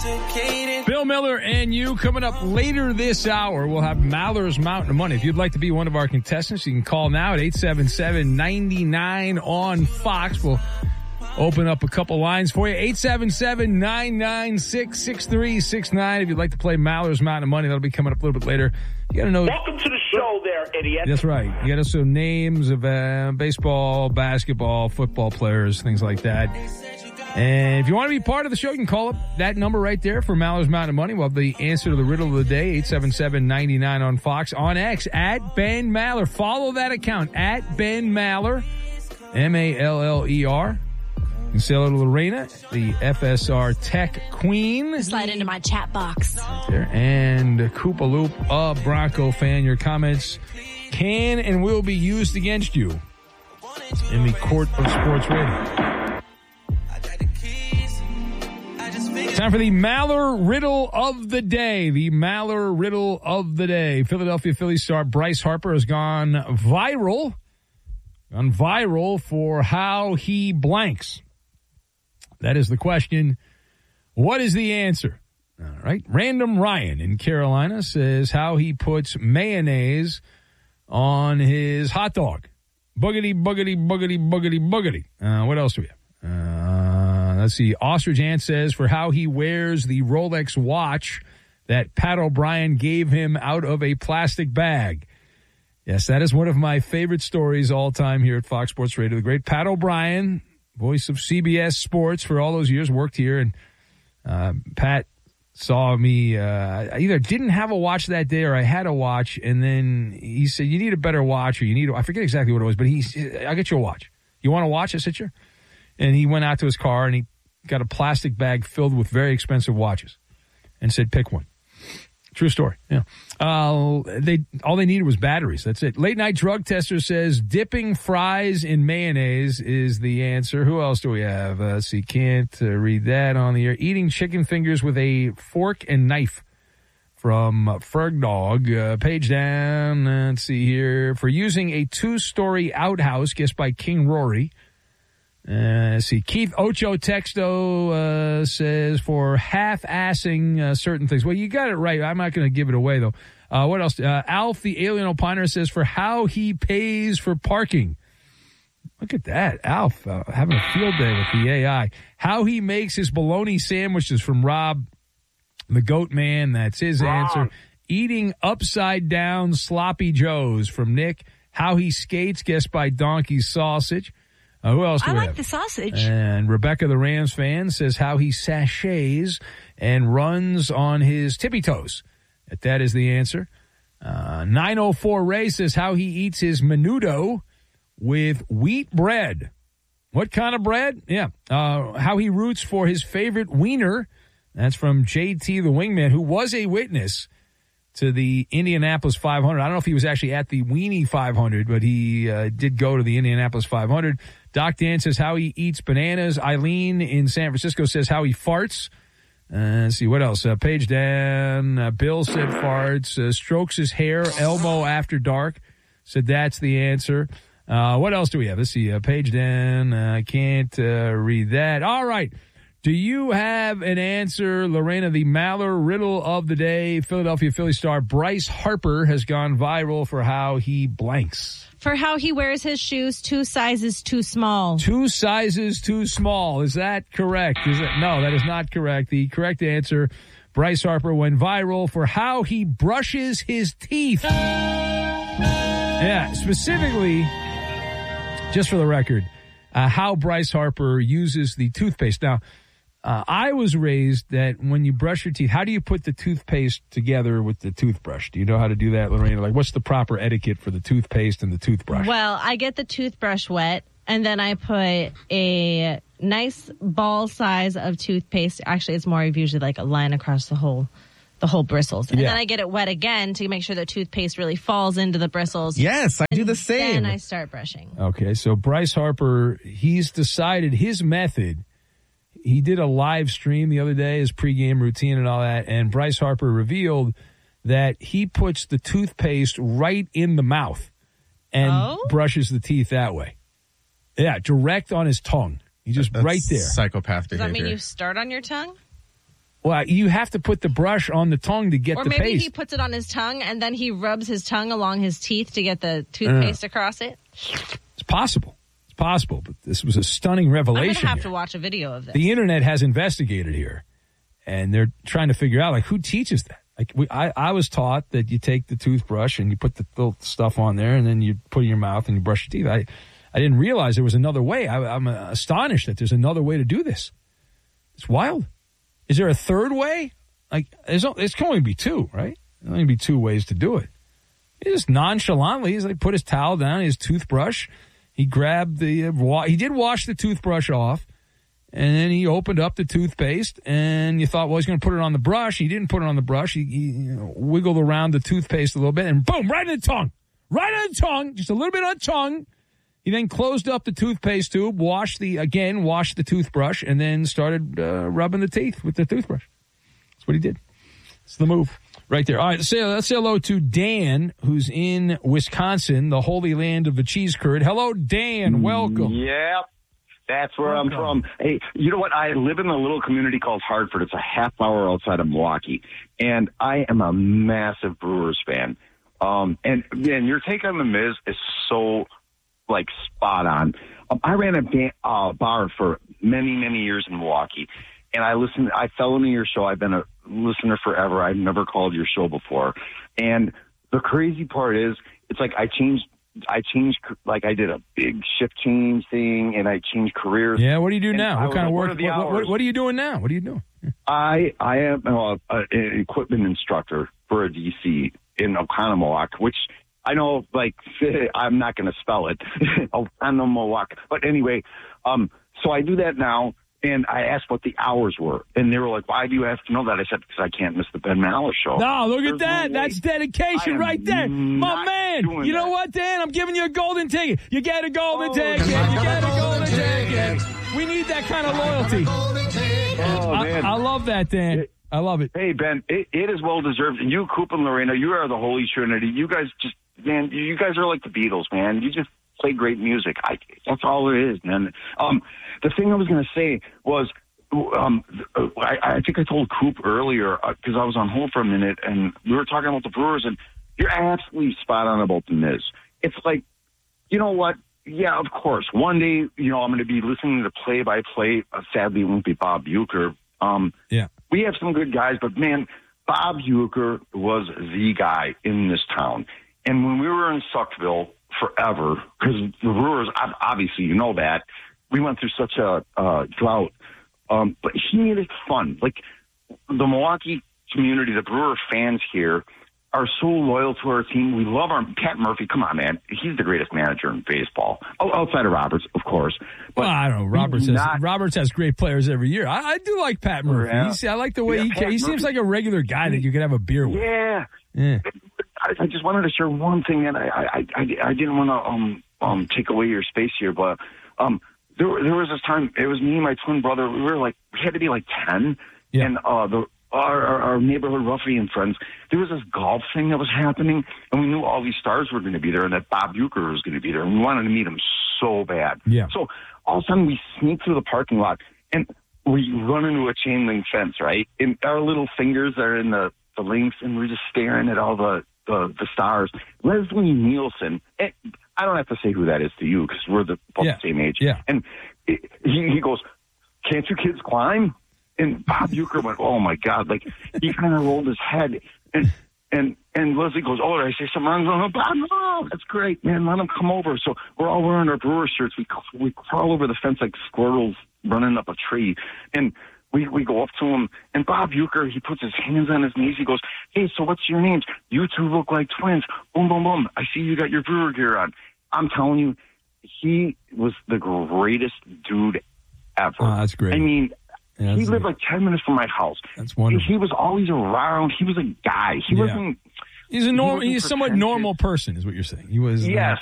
Bill Miller and you coming up later this hour. We'll have Maller's Mountain of Money. If you'd like to be one of our contestants, you can call now at 877-99 on Fox. We'll open up a couple lines for you. 877-996-6369. If you'd like to play Maller's Mountain of Money, that'll be coming up a little bit later. You got to know. Welcome to the show there, idiot. That's right. You got to know names of baseball, basketball, football players, things like that. And if you want to be part of the show, you can call up that number right there for Maller's Mountain of Money. We'll have the answer to the riddle of the day, 877-99 on Fox. On X, at Ben Maller. Follow that account, at Ben Maller, Maller. You can say hello to Lorena, the FSR Tech Queen. Slide into my chat box. There. And Koopa Loop, a Bronco fan. Your comments can and will be used against you in the court of sports radio. Time for the Maller Riddle of the Day. The Maller Riddle of the Day. Philadelphia Phillies star Bryce Harper has gone viral for how he blanks. That is the question. What is the answer? All right. Random Ryan in Carolina says how he puts mayonnaise on his hot dog. Boogity, boogity, boogity, boogity, boogity. What else do we have? Let's see. Ostrich Ant says for how he wears the Rolex watch that Pat O'Brien gave him out of a plastic bag. Yes, that is one of my favorite stories all time here at Fox Sports Radio. The great Pat O'Brien, voice of CBS Sports for all those years, worked here. And Pat saw me, I either didn't have a watch that day or I had a watch. And then he said, you need a better watch or I forget exactly what it was, but I'll get you a watch. You want a watch? I said, sure. And he went out to his car and he got a plastic bag filled with very expensive watches and said, pick one. True story. Yeah. All they needed was batteries. That's it. Late Night Drug Tester says dipping fries in mayonnaise is the answer. Who else do we have? Let's see. Can't read that on the air. Eating chicken fingers with a fork and knife from Ferg Dog. Page down. Let's see here. For using a 2-story outhouse, guessed by King Rory. Let's see. Keith Ocho Texto says for half-assing certain things. Well, you got it right. I'm not going to give it away, though. What else? Alf, the Alien Opiner, says for how he pays for parking. Look at that. Alf having a field day with the AI. How he makes his bologna sandwiches from Rob, the Goat Man. That's his answer. Eating upside-down sloppy joes from Nick. How he skates, guessed by Donkey Sausage. Who else do we have? I like the sausage. And Rebecca, the Rams fan, says how he sachets and runs on his tippy toes. That is the answer. 904 Ray says how he eats his menudo with wheat bread. What kind of bread? Yeah. How he roots for his favorite wiener. That's from JT the Wingman, who was a witness to the Indianapolis 500. I don't know if he was actually at the Weenie 500, but he did go to the Indianapolis 500. Doc Dan says how he eats bananas. Eileen in San Francisco says how he farts. Let's see, what else? Page down. Bill said farts. Strokes his hair, elbow after dark. Said that's the answer. What else do we have? Let's see. Page down. I can't read that. All right. Do you have an answer, Lorena? The Maller Riddle of the Day. Philadelphia Phillies star Bryce Harper has gone viral for how he blanks. For how he wears his shoes 2 sizes too small. 2 sizes too small. Is that correct? No, that is not correct. The correct answer, Bryce Harper went viral for how he brushes his teeth. Yeah, specifically, just for the record, how Bryce Harper uses the toothpaste. Now, I was raised that when you brush your teeth, how do you put the toothpaste together with the toothbrush? Do you know how to do that, Lorena? Like, what's the proper etiquette for the toothpaste and the toothbrush? Well, I get the toothbrush wet, and then I put a nice ball size of toothpaste. Actually, it's more of usually like a line across the whole bristles. And then I get it wet again to make sure the toothpaste really falls into the bristles. Yes, I do the same. Then I start brushing. Okay, so Bryce Harper, he's decided his method. He did a live stream the other day, his pregame routine and all that, and Bryce Harper revealed that he puts the toothpaste right in the mouth and brushes the teeth that way. Yeah, direct on his tongue. He just right there. Psychopath behavior. Does that mean you start on your tongue? Well, you have to put the brush on the tongue to get the paste. Or maybe he puts it on his tongue and then he rubs his tongue along his teeth to get the toothpaste across it. It's possible. It's possible, but this was a stunning revelation. I'm going to have to watch a video of this. The internet has investigated here, and they're trying to figure out, like, who teaches that? Like, I was taught that you take the toothbrush and you put the little stuff on there, and then you put it in your mouth and you brush your teeth. I didn't realize there was another way. I'm astonished that there's another way to do this. It's wild. Is there a third way? Like, it's can only be two, right? There's only be two ways to do it. He just nonchalantly, he's like, put his towel down, his toothbrush. He grabbed he did wash the toothbrush off, and then he opened up the toothpaste, and you thought, well, he's going to put it on the brush. He didn't put it on the brush. He wiggled around the toothpaste a little bit, and boom, right in the tongue. Right on the tongue, just a little bit on the tongue. He then closed up the toothpaste tube, washed the toothbrush, and then started rubbing the teeth with the toothbrush. That's what he did. It's the move right there. All right, let's say hello to Dan, who's in Wisconsin, the holy land of the cheese curd. Hello, Dan. Welcome. Yeah, that's where I'm from. Hey, you know what? I live in a little community called Hartford. It's a half hour outside of Milwaukee, and I am a massive Brewers fan. And your take on the Miz is so spot on. I ran a bar for many, many years in Milwaukee, and I fell into your show. I've been a listener forever. I've never called your show before. And the crazy part is, it's like I changed, like I did a big shift change thing, and I changed careers. Yeah, what do you do now? What kind of work? What are you doing now? What are you doing? I am an equipment instructor for a DC in Oconomowoc, which I know, I'm not going to spell it. Oconomowoc. But anyway, so I do that now, and I asked what the hours were. And they were like, why do you have to know that? I said, because I can't miss the Ben Maller show. No, look at that. That's dedication right there. My man. You know what, Dan? I'm giving you a golden ticket. You get a golden ticket. You get a golden ticket. We need that kind of loyalty. Man. I love that, Dan. I love it. Hey, Ben, it is well-deserved. And you, Coop and Lorena, you are the Holy Trinity. You guys you guys are like the Beatles, man. You just play great music. That's all it is, man. The thing I was going to say was, I think I told Coop earlier, because I was on hold for a minute, and we were talking about the Brewers, and you're absolutely spot on about the Miz. It's like, you know what? Yeah, of course. One day, I'm going to be listening to play-by-play. Sadly, it won't be Bob Uecker. Yeah. We have some good guys, but, man, Bob Uecker was the guy in this town. And when we were in Suckville forever, because the Brewers, obviously, you know that, we went through such a drought. But he made it fun. Like, the Milwaukee community, the Brewer fans here are so loyal to our team. We love Pat Murphy. Come on, man. He's the greatest manager in baseball. Outside of Roberts, of course. But I don't know. Roberts has great players every year. I do like Pat Murphy. Yeah. I like the way he seems like a regular guy that you could have a beer with. Yeah. I just wanted to share one thing, and I didn't want to take away your space here, but there was this time, it was me and my twin brother. We had to be 10, and our neighborhood ruffian friends, there was this golf thing that was happening, and we knew all these stars were going to be there, and that Bob Uecker was going to be there, and we wanted to meet him so bad. Yeah. So all of a sudden, we sneak through the parking lot, and we run into a chain link fence, right? And our little fingers are in the links, and we're just staring at all the stars. Leslie Nielsen, I don't have to say who that is to you because we're both the same age. Yeah. And he goes, "Can't you kids climb?" And Bob Uecker went, "Oh my God!" He kind of rolled his head, and Leslie goes, "Oh, did I say something wrong?" "No, Bob, no, that's great, man. Let him come over." So we're all wearing our Brewer shirts. We crawl over the fence like squirrels running up a tree, and we go up to him, and Bob Uecker, he puts his hands on his knees. He goes, "Hey, so what's your names? You two look like twins. Boom, boom, boom. I see you got your Brewer gear on." I'm telling you, he was the greatest dude ever. Oh, that's great. I mean, he lived 10 minutes from my house. That's wonderful. He was always around. He was a guy. He wasn't. He's a somewhat normal person, is what you're saying. He was. Yes.